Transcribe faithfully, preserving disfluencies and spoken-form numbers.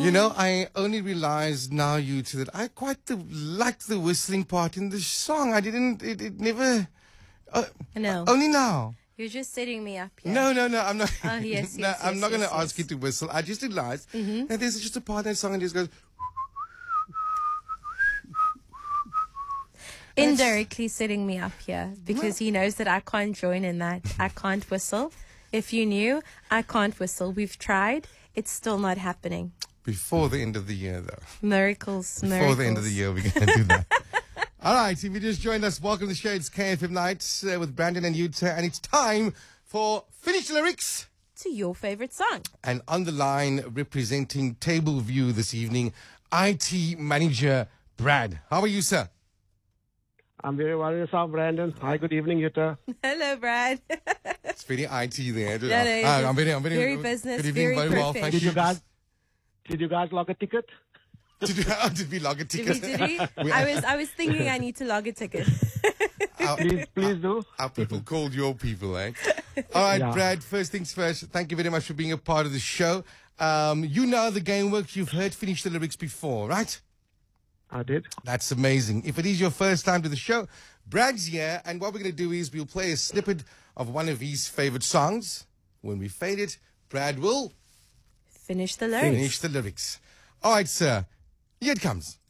You know, I only realized now, you two, that I quite the, liked the whistling part in the song. I didn't, it, it never, uh, No. only now. You're just setting me up here. No, no, no, I'm not. Oh, yes, no, yes, I'm yes, not going to yes, ask yes. you to whistle. I just realized Mm-hmm. that there's just a part in that song and it just goes. Indirectly setting me up here because he knows that I can't join in that. I can't whistle. If you knew, I can't whistle. We've tried. It's still not happening. Before the end of the year, though. Miracles, Before miracles. the end of the year, we're going to do that. All right, if you just joined us, welcome to the show. It's K F M Nights uh, with Brandon and Yuta, and it's time for Finish the Lyrics. To your favorite song. And on the line, representing Table View this evening, I T manager Brad. How are you, sir? I'm very well yourself, Brandon. Hi, good evening, Yuta. Hello, Brad. It's very I T there. No, no, Ah, I'm very, I'm very, very business, good evening, very well, perfect. thank Did you you. guys, did you guys log a ticket? Did, you, oh, did we log a Did we, ticket? did we? I was, I was thinking I need to log a ticket. Our, Please, please do. our people called your people, eh? All right, Yeah. Brad, first things first, thank you very much for being a part of the show. Um, you know the game works. You've heard Finish the Lyrics before, right? I did. That's amazing. If it is your first time to the show, Brad's here, and what we're going to do is we'll play a snippet of one of his favorite songs. When we fade it, Brad will Finish the lyrics. finish the lyrics. All right, sir. Here it comes.